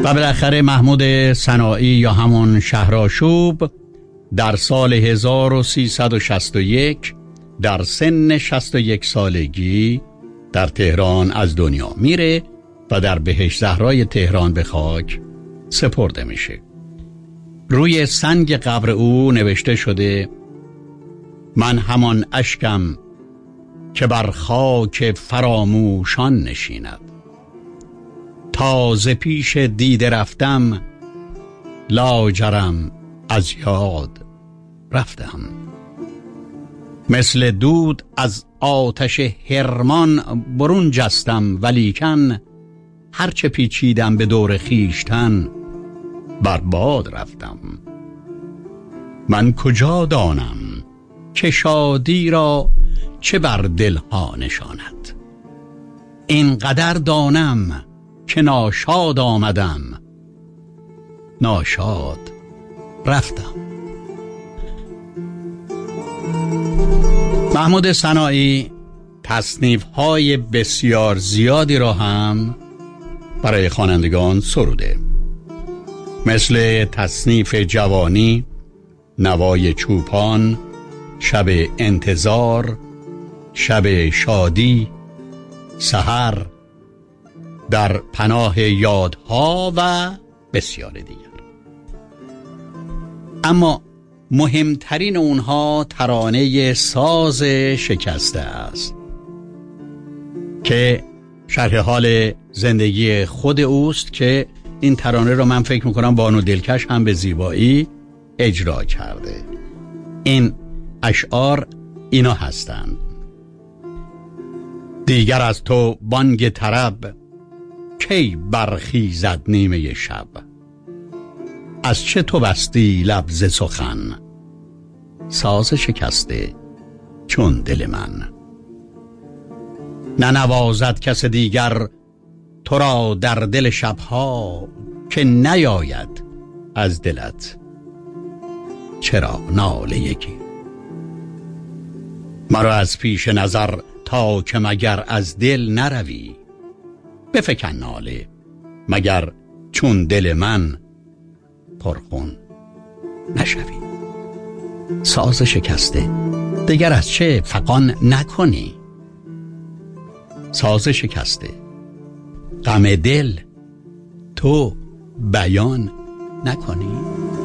و بالاخره محمود صناعی یا همون شهرآشوب در سال 1361 در سن 61 سالگی در تهران از دنیا میره و در بهشت زهرای تهران به خاک سپرده میشه. روی سنگ قبر او نوشته شده: من همان اشکم که بر خاک فراموشان نشیند، تازه پیش دیده رفتم، لاجرم از یاد رفتم. مثل دود از آتش حرمان برون جستم، ولیکن هرچه پیچیدم به دور خیشتن بر باد رفتم. من کجا دانم که شادی را چه بر دلها نشاند، اینقدر دانم که ناشاد آمدم، ناشاد رفتم. محمود صناعی تصنیف‌های بسیار زیادی را هم برای خوانندگان سروده، مثل تصنیف جوانی، نوای چوپان، شب انتظار، شب شادی، سحر، در پناه یادها و بسیار دیگر. اما مهمترین اونها ترانه ساز شکسته است که شرح حال زندگی خود اوست که این ترانه رو من فکر میکنم بانو دلکش هم به زیبایی اجرا کرده. این اشعار اینا هستند: دیگر از تو بانگ طرب، کی برخیزد نیمه شب، از چه تو بستی لب ز سخن، ساز شکسته چون دل من. ننوازد کس دیگر تو را در دل شبها، که نیاید از دلت چرا ناله یکی. مرا از پیش نظر تا که مگر از دل نروی، بفکن ناله مگر چون دل من پرخون نشوی. ساز شکسته دیگر از چه فغان نکنی، ساز شکسته غم دل تو بیان نکنی.